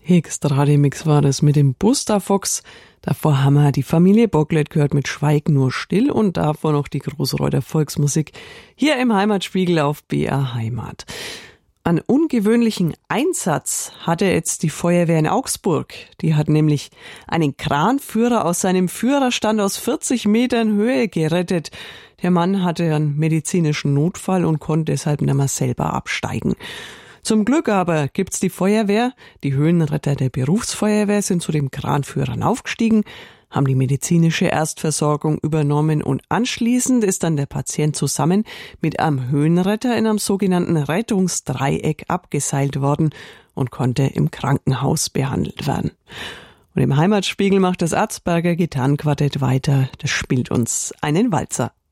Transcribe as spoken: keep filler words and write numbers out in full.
Extra-Remix war das mit dem Buster Fox. Davor haben wir die Familie Bocklet gehört mit Schweig nur still und davor noch die Großreuter Volksmusik hier im Heimatspiegel auf B R Heimat. Einen ungewöhnlichen Einsatz hatte jetzt die Feuerwehr in Augsburg. Die hat nämlich einen Kranführer aus seinem Führerstand aus vierzig Metern Höhe gerettet. Der Mann hatte einen medizinischen Notfall und konnte deshalb nicht mehr selber absteigen. Zum Glück aber gibt's die Feuerwehr. Die Höhenretter der Berufsfeuerwehr sind zu dem Kranführern aufgestiegen, haben die medizinische Erstversorgung übernommen und anschließend ist dann der Patient zusammen mit einem Höhenretter in einem sogenannten Rettungsdreieck abgeseilt worden und konnte im Krankenhaus behandelt werden. Und im Heimatspiegel macht das Arzberger Gitarrenquartett weiter. Das spielt uns einen Walzer.